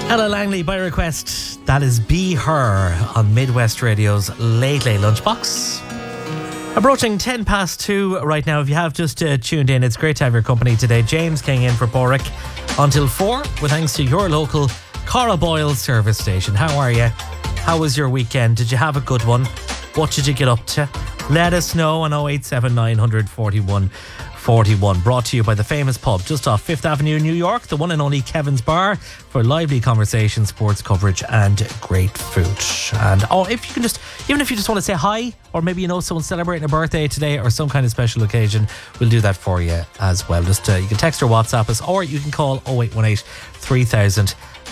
Ella Langley by request. That is Be Her on Midwest Radio's Late Late Lunchbox. Approaching 10 past 2 right now. If you have just tuned in, it's great to have your company today. James King in for Porrick until 4 with thanks to your local Cara Boyle service station. How are you? How was your weekend? Did you have a good one? What did you get up to? Let us know on 087 941 41. Brought to you by the famous pub just off 5th Avenue, New York, the one and only Kevin's Bar, for lively conversation, sports coverage and great food. And if you can just, even if you just want to say hi, or maybe you know someone's celebrating a birthday today or some kind of special occasion, we'll do that for you as well. Just you can text or WhatsApp us, or you can call 0818 3000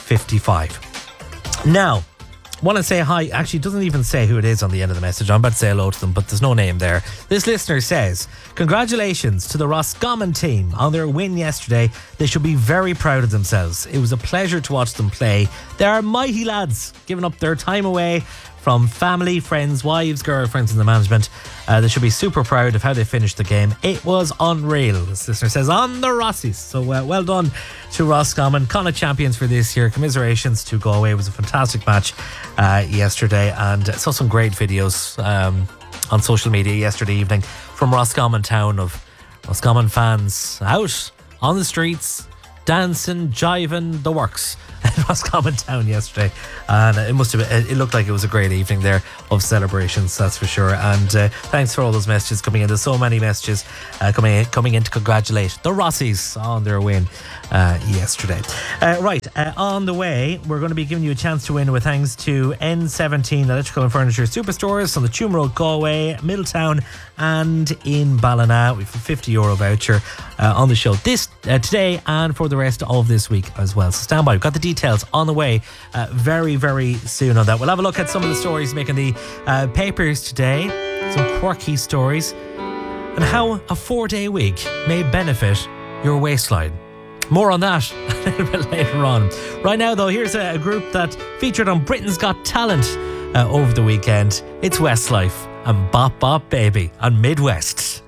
55. Now, want to say hi. Actually, it doesn't even say who it is on the end of the message. I'm about to say hello to them, but there's no name there. This listener says, congratulations to the Roscommon team on their win yesterday. They should be very proud of themselves. It was a pleasure to watch them play. They are mighty lads, giving up their time away from family, friends, wives, girlfriends in the management. They should be super proud of how they finished the game. It was unreal. This listener says, on the Rossies. So well done to Roscommon. Connacht champions for this year. Commiserations to Galway. It was a fantastic match yesterday, and saw some great videos on social media yesterday evening from Roscommon town of Roscommon fans out on the streets, dancing, jiving, the works in Roscommon town yesterday, and it looked like it was a great evening there of celebrations, that's for sure. And thanks for all those messages coming in. There's so many messages coming in to congratulate the Rossies on their win yesterday. On the way, we're going to be giving you a chance to win with thanks to N17 Electrical and Furniture Superstores on the Tuam Road, Galway, Middletown and in Ballina. We've a €50 voucher on the show today and for the rest of this week as well. So stand by. We've got the details on the way very, very soon on that. We'll have a look at some of the stories making the papers today, some quirky stories, and how a 4-day week may benefit your waistline. More on that a little bit later on. Right now, though, here's a group that featured on Britain's Got Talent over the weekend. It's Westlife and Bop Bop Baby on Midwest.